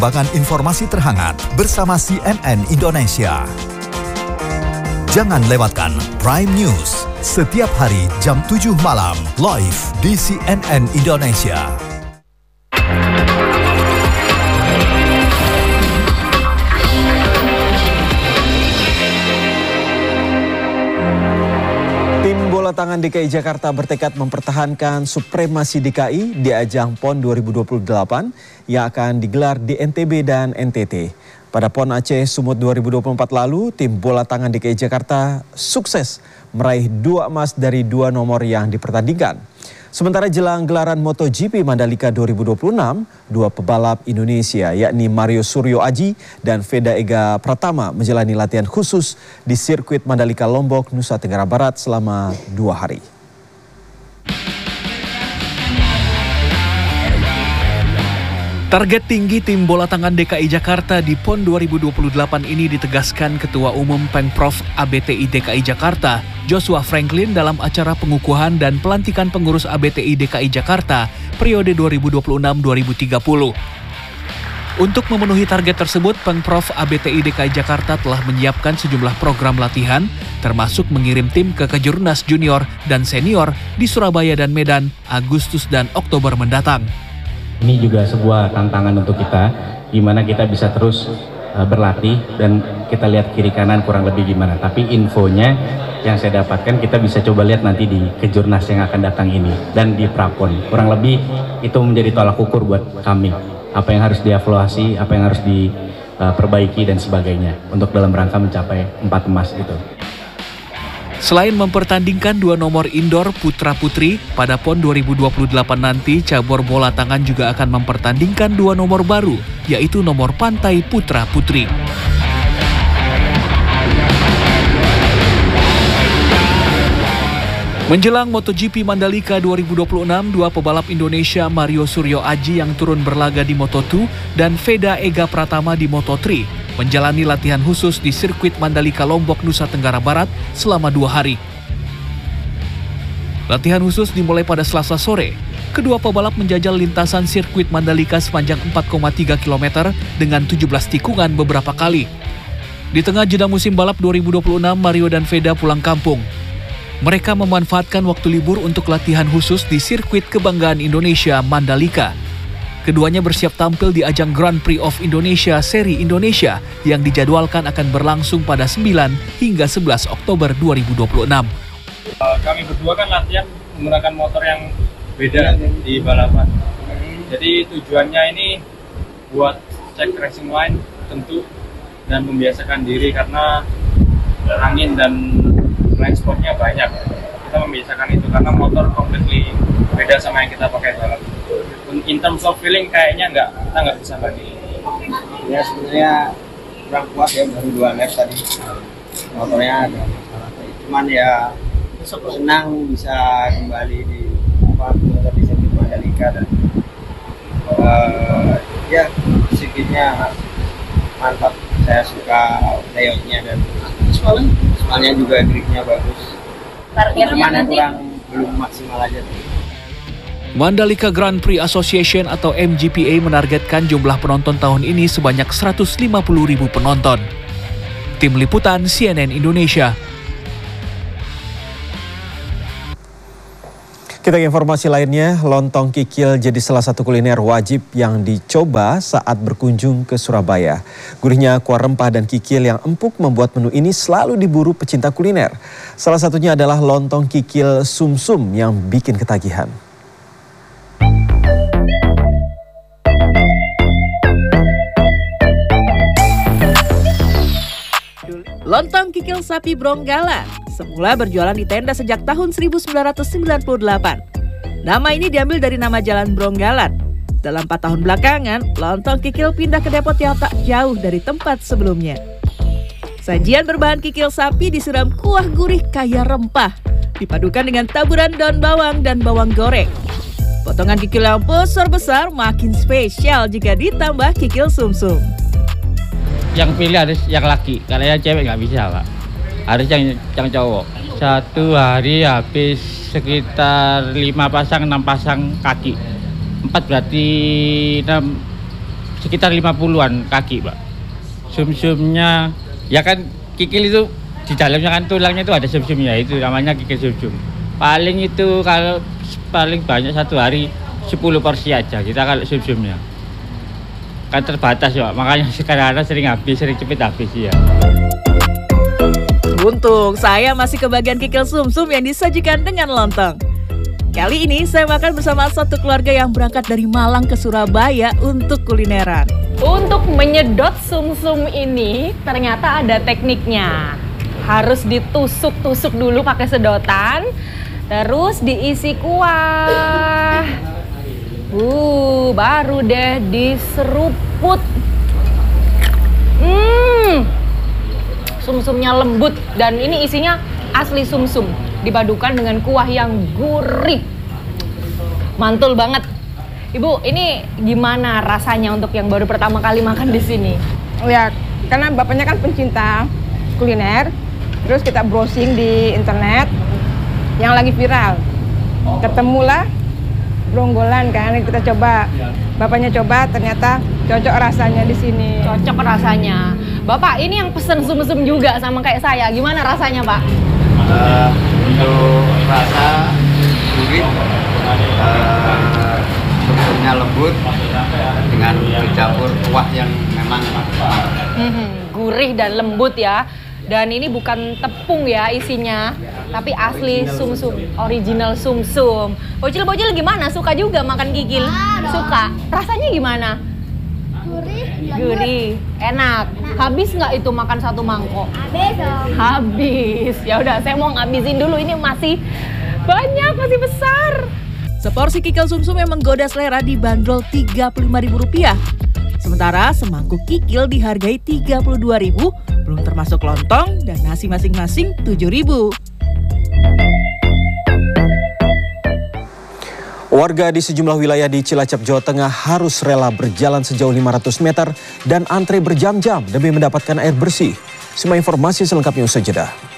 Bahkan informasi terhangat bersama CNN Indonesia. Jangan lewatkan Prime News setiap hari jam 7 malam live di CNN Indonesia. Tim bola tangan DKI Jakarta bertekad mempertahankan supremasi DKI di ajang PON 2028 yang akan digelar di NTB dan NTT. Pada PON Aceh Sumut 2024 lalu, tim bola tangan DKI Jakarta sukses meraih 2 emas dari 2 nomor yang dipertandingkan. Sementara jelang gelaran MotoGP Mandalika 2026, 2 pebalap Indonesia yakni Mario Suryo Aji dan Veda Ega Pratama menjalani latihan khusus di sirkuit Mandalika Lombok, Nusa Tenggara Barat selama 2 hari. Target tinggi tim bola tangan DKI Jakarta di PON 2028 ini ditegaskan Ketua Umum Pemprov ABTI DKI Jakarta, Joshua Franklin dalam acara pengukuhan dan pelantikan pengurus ABTI DKI Jakarta periode 2026-2030. Untuk memenuhi target tersebut, Pemprov ABTI DKI Jakarta telah menyiapkan sejumlah program latihan, termasuk mengirim tim ke Kejurnas Junior dan Senior di Surabaya dan Medan Agustus dan Oktober mendatang. Ini juga sebuah tantangan untuk kita, di mana kita bisa terus berlatih dan kita lihat kiri kanan kurang lebih gimana. Tapi infonya yang saya dapatkan kita bisa coba lihat nanti di Kejurnas yang akan datang ini dan di Prapon. Kurang lebih itu menjadi tolak ukur buat kami. Apa yang harus dievaluasi, apa yang harus diperbaiki dan sebagainya untuk dalam rangka mencapai 4 emas itu. Selain mempertandingkan 2 nomor indoor putra-putri, pada PON 2028 nanti cabur bola tangan juga akan mempertandingkan 2 nomor baru, yaitu nomor pantai putra-putri. Menjelang MotoGP Mandalika 2026, 2 pebalap Indonesia Mario Suryo Aji yang turun berlaga di Moto2 dan Veda Ega Pratama di Moto3 menjalani latihan khusus di sirkuit Mandalika Lombok, Nusa Tenggara Barat selama 2 hari. Latihan khusus dimulai pada Selasa sore. Kedua pebalap menjajal lintasan sirkuit Mandalika sepanjang 4,3 km dengan 17 tikungan beberapa kali. Di tengah jeda musim balap 2026, Mario dan Veda pulang kampung. Mereka memanfaatkan waktu libur untuk latihan khusus di sirkuit kebanggaan Indonesia Mandalika. Keduanya bersiap tampil di ajang Grand Prix of Indonesia Seri Indonesia yang dijadwalkan akan berlangsung pada 9 hingga 11 Oktober 2026. Kami berdua kan latihan menggunakan motor yang beda di balapan. Jadi tujuannya ini buat cek racing line tentu dan membiasakan diri karena angin dan blind spotnya banyak. Kita membiasakan itu karena motor completely beda sama yang kita pakai balap. In terms of feeling kayaknya kita nggak bisa banding. Ya sebenarnya kurang kuat ya, baru 2 lap tadi. Motornya ada masalah. Cuman ya senang bisa kembali di motor di sirkuit Mandalika dan ya sirkuitnya mantap. Saya suka layoutnya dan soalnya juga gripnya bagus. Cuman belum maksimal aja. Mandalika Grand Prix Association atau MGPA menargetkan jumlah penonton tahun ini sebanyak 150.000 penonton. Tim Liputan CNN Indonesia. Kita ke informasi lainnya, lontong kikil jadi salah satu kuliner wajib yang dicoba saat berkunjung ke Surabaya. Gurihnya kuah rempah dan kikil yang empuk membuat menu ini selalu diburu pecinta kuliner. Salah satunya adalah lontong kikil sumsum yang bikin ketagihan. Lontong kikil sapi Bronggala semula berjualan di tenda sejak tahun 1998. Nama ini diambil dari nama Jalan Bronggalan. Dalam 4 tahun belakangan, lontong kikil pindah ke depot yang tak jauh dari tempat sebelumnya. Sajian berbahan kikil sapi disiram kuah gurih kaya rempah, dipadukan dengan taburan daun bawang dan bawang goreng. Potongan kikil yang besar-besar makin spesial jika ditambah kikil sumsum. Yang pilih harus yang laki, karena yang cewek nggak bisa, Pak. Harus yang cowok. Satu hari habis sekitar 5 pasang, 6 pasang kaki. 4 berarti 6, sekitar 50-an kaki, Pak. Sumsumnya, ya kan kikil itu di dalamnya kan tulangnya itu ada sumsumnya, itu namanya kikil sumsum. Paling itu kalau paling banyak satu hari 10 porsi aja kita kalau sumsumnya. Kan terbatas ya, makanya sekarang sering cepet habis ya. Untung saya masih kebagian kikil sumsum yang disajikan dengan lontong. Kali ini saya makan bersama satu keluarga yang berangkat dari Malang ke Surabaya untuk kulineran. Untuk menyedot sumsum ini ternyata ada tekniknya. Harus ditusuk-tusuk dulu pakai sedotan, terus diisi kuah. Baru deh diseruput. Sumsumnya lembut dan ini isinya asli sumsum dipadukan dengan kuah yang gurih. Mantul banget. Ibu, ini gimana rasanya untuk yang baru pertama kali makan di sini? Ya, karena bapaknya kan pencinta kuliner, terus kita browsing di internet yang lagi viral. Ketemulah Bronggolan kan, kita coba. Bapaknya coba, ternyata cocok rasanya di sini. Cocok rasanya. Bapak, ini yang pesen sumsum juga sama kayak saya. Gimana rasanya, Pak? Untuk rasa gurih, sumsumnya lembut dengan dicampur kuah yang memang gurih dan lembut ya. Dan ini bukan tepung ya isinya, tapi asli sumsum, original sumsum. Bocil-bocil gimana? Suka juga makan kikil? Suka. Rasanya gimana? Gurih, enak. Habis nggak itu makan satu mangkok? Habis. Ya udah, saya mau ngabisin dulu. Ini masih banyak, masih besar. Seporsi kikil sumsum yang menggoda selera dibanderol Rp35.000. Sementara semangkuk kikil dihargai Rp32.000, belum termasuk lontong dan nasi masing-masing Rp7.000. Warga di sejumlah wilayah di Cilacap, Jawa Tengah harus rela berjalan sejauh 500 meter dan antre berjam-jam demi mendapatkan air bersih. Semua informasi selengkapnya usai jeda.